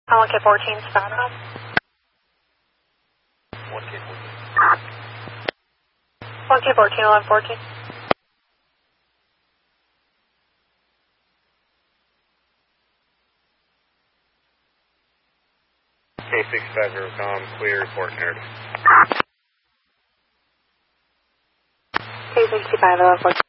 1K14, start up. 1K14. 1K14, 1114. K650 com, clear, report narrative. K65, 1114.